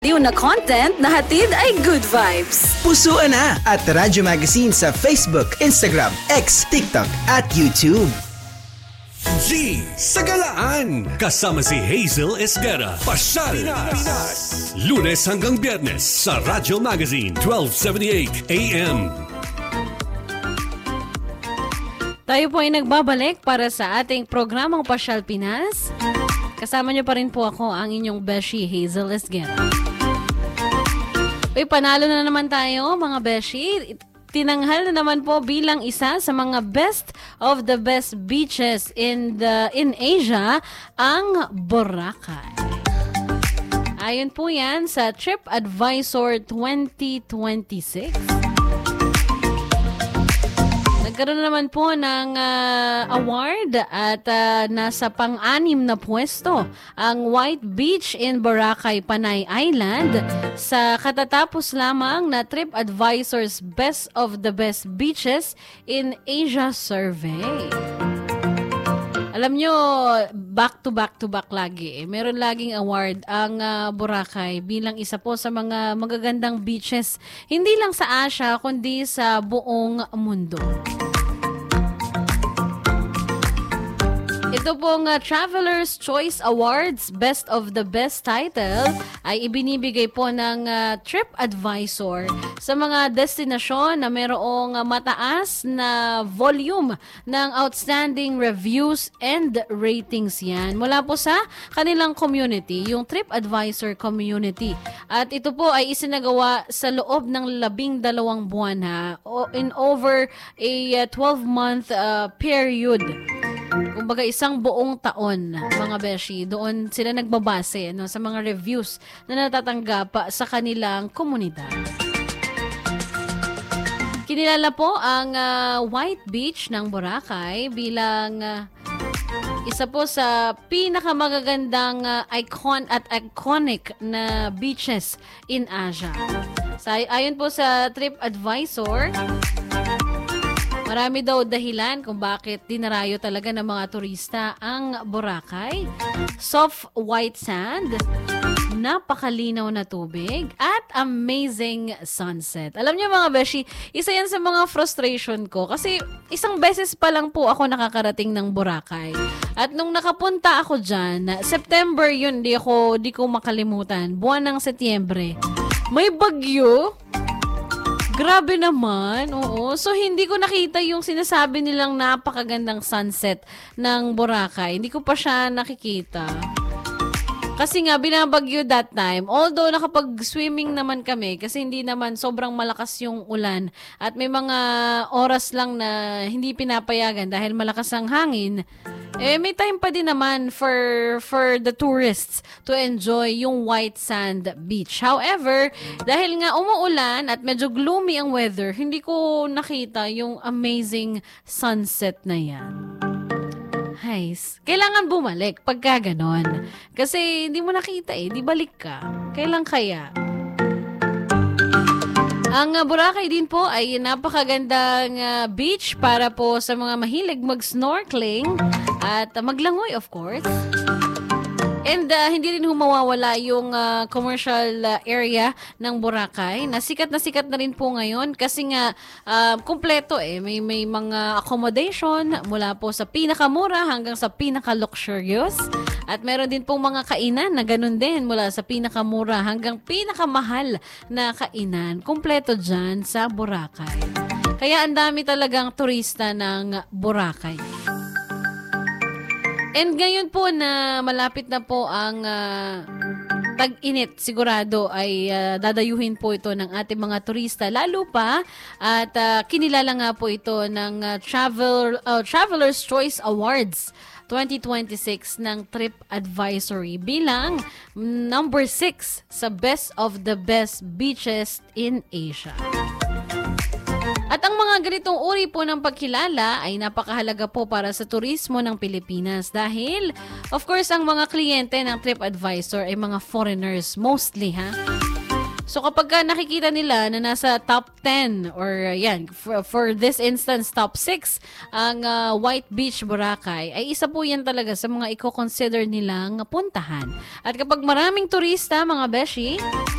Liw na content na hatid ay good vibes. Pusuan na at Radyo Magazine sa Facebook, Instagram, X, TikTok at YouTube. G sa Galaan. Kasama si Hazel Esguerra. Pasyal Pinas. Lunes hanggang Biyernes sa Radyo Magazine 1278 AM. Tayo po ay nagbabalik para sa ating programang Pasyal Pinas. Kasama niyo pa rin po ako, ang inyong Beshi, Hazel Esguerra. Uy, panalo na naman tayo mga Beshi. Tinanghal na naman po bilang isa sa mga best of the best beaches in Asia ang Boracay. Ayon po yan sa TripAdvisor 2026. Nagkaroon naman po ng award at nasa pang-anim na pwesto ang White Beach in Boracay, Panay Island sa katatapos lamang na TripAdvisor's Best of the Best Beaches in Asia survey. Alam nyo, back to back lagi. Meron laging award ang Boracay bilang isa po sa mga magagandang beaches, hindi lang sa Asia, kundi sa buong mundo. Ito pong Traveler's Choice Awards Best of the Best title ay ibinibigay po ng TripAdvisor sa mga destinasyon na mayroong mataas na volume ng outstanding reviews and ratings yan. Mula po sa kanilang community, yung TripAdvisor community. At ito po ay isinagawa sa loob ng 12 buwan in over a 12-month period. Kumbaga isang buong taon, mga Beshi, doon sila nagbabase sa mga reviews na natatanggap sa kanilang komunidad. Kinilala po ang White Beach ng Boracay bilang isa po sa pinakamagagandang iconic na beaches in Asia. Ayon po sa TripAdvisor, marami daw dahilan kung bakit dinarayo talaga ng mga turista ang Boracay. Soft white sand, napakalinaw na tubig, at amazing sunset. Alam niyo mga Beshi, isa yan sa mga frustration ko kasi isang beses pa lang po ako nakakarating ng Boracay. At nung nakapunta ako dyan, September yun, di ko makalimutan. Buwan ng Setyembre. May bagyo. Grabe naman, oo. So, hindi ko nakita yung sinasabi nilang napakagandang sunset ng Boracay. Hindi ko pa siya nakikita. Kasi nga, binabagyo that time. Although, nakapag-swimming naman kami kasi hindi naman sobrang malakas yung ulan. At may mga oras lang na hindi pinapayagan dahil malakas ang hangin. May time pa din naman for the tourists to enjoy yung white sand beach. However, dahil nga umuulan at medyo gloomy ang weather, hindi ko nakita yung amazing sunset na yan. Guys, kailangan bumalik pagka ganon. Kasi hindi mo nakita di balik ka. Kailan kaya? Ang Boracay din po ay napakagandang beach para po sa mga mahilig mag-snorkeling at maglangoy, of course. And hindi rin humawawala yung commercial area ng Boracay. Na sikat na rin po ngayon kasi nga kumpleto may mga accommodation mula po sa pinakamura hanggang sa pinaka-luxurious. At meron din pong mga kainan na ganun din mula sa pinakamura hanggang pinakamahal na kainan. Kumpleto dyan sa Boracay. Kaya ang dami talagang turista ng Boracay. And ngayon po na malapit na po ang tag-init, sigurado ay dadayuhin po ito ng ating mga turista lalo pa at kinilala nga po ito ng Traveler's Choice Awards 2026 ng TripAdvisory bilang number 6 sa best of the best beaches in Asia. At ang mga ganitong uri po ng pagkilala ay napakahalaga po para sa turismo ng Pilipinas dahil, of course, ang mga kliyente ng TripAdvisor ay mga foreigners mostly, ha? So kapag nakikita nila na nasa top 10 or yan, for this instance top 6 ang White Beach Boracay, ay isa po yan talaga sa mga i-consider nilang puntahan. At kapag maraming turista mga beshi,